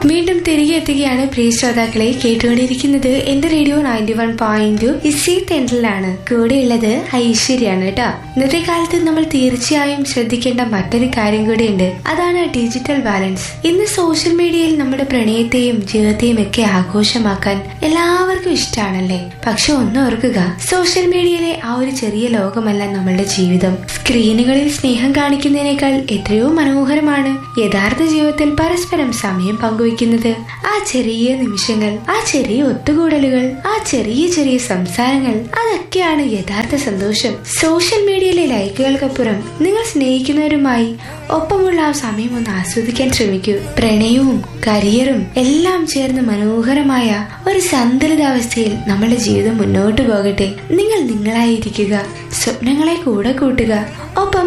വീണ്ടും തിരികെ എത്തുകയാണ് പ്രിയ ശ്രോതാക്കളെ. കേട്ടുകൊണ്ടിരിക്കുന്നത് എന്റെ റേഡിയോ 91.2 ഇസി തെൻഡിലാണ്. കൂടെയുള്ളത് ഐശ്വര്യാണ് കേട്ടോ. ഇന്നത്തെ കാലത്ത് നമ്മൾ തീർച്ചയായും ശ്രദ്ധിക്കേണ്ട മറ്റൊരു കാര്യം കൂടിയുണ്ട്. അതാണ് ഡിജിറ്റൽ ബാലൻസ്. ഇന്ന് സോഷ്യൽ മീഡിയയിൽ നമ്മുടെ പ്രണയത്തെയും ജീവിതത്തെയും ഒക്കെ ആഘോഷമാക്കാൻ എല്ലാവർക്കും ഇഷ്ടമാണല്ലേ. പക്ഷെ ഒന്ന് ഓർക്കുക, സോഷ്യൽ മീഡിയയിലെ ആ ഒരു ചെറിയ ലോകമല്ല നമ്മളുടെ ജീവിതം. സ്ക്രീനുകളിൽ സ്നേഹം കാണിക്കുന്നതിനേക്കാൾ എത്രയോ മനോഹരമാണ് യഥാർത്ഥ ജീവിതത്തിൽ പരസ്പരം സമയം പങ്കുവയ്ക്കുന്നത്. ആ ചെറിയ നിമിഷങ്ങൾ, ആ ചെറിയ ഒത്തുകൂടലുകൾ, ആ ചെറിയ ചെറിയ സംസാരങ്ങൾ, അതൊക്കെയാണ് യഥാർത്ഥ സന്തോഷം. സോഷ്യൽ മീഡിയയിലെ ലൈക്കുകൾക്കപ്പുറം നിങ്ങൾ സ്നേഹിക്കുന്നവരുമായി ഒപ്പമുള്ള ആ സമയം ഒന്ന് ആസ്വദിക്കാൻ ശ്രമിക്കൂ. പ്രണയവും കരിയറും എല്ലാം ചേർന്ന് മനോഹരമായ ഒരു സന്തുലിതാവസ്ഥയിൽ നമ്മുടെ ജീവിതം മുന്നോട്ട് പോകട്ടെ. നിങ്ങൾ നിങ്ങളായിരിക്കുക, സ്വപ്നങ്ങളെ കൂടെ കൂട്ടുക, ഒപ്പം